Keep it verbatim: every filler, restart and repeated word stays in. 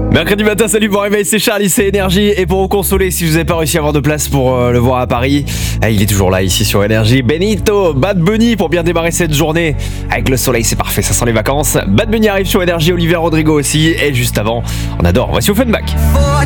Mercredi matin, salut, bon réveil, c'est Charlie, c'est Énergie. Et pour vous consoler, si vous n'avez pas réussi à avoir de place pour euh, le voir à Paris, eh, il est toujours là ici sur Énergie. Benito, Bad Bunny pour bien démarrer cette journée. Avec le soleil, c'est parfait, ça sent les vacances. Bad Bunny arrive sur Énergie, Olivia Rodrigo aussi. Et juste avant, on adore, voici Offenbach.